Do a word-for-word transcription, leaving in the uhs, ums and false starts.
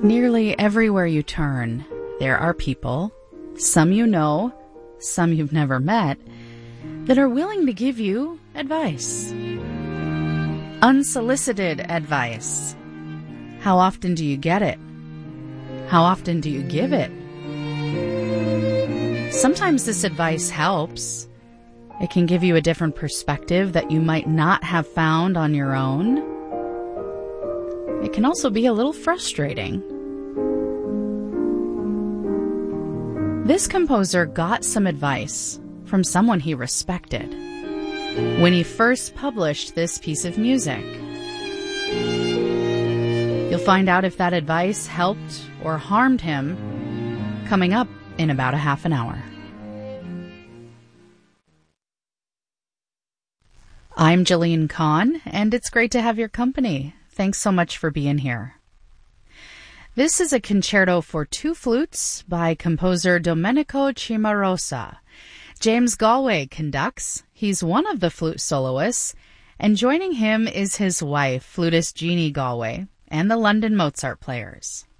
Nearly everywhere you turn, there are people, some you know, some you've never met, that are willing to give you advice. Unsolicited advice. How often do you get it? How often do you give it? Sometimes this advice helps. It can give you a different perspective that you might not have found on your own. It can also be a little frustrating. This composer got some advice from someone he respected when he first published this piece of music. You'll find out if that advice helped or harmed him coming up in about a half an hour. I'm Jillian Kahn, and it's great to have your company. Thanks so much for being here. This is a concerto for two flutes by composer Domenico Cimarosa. James Galway conducts. He's one of the flute soloists, and joining him is his wife, flutist Jeannie Galway, and the London Mozart Players.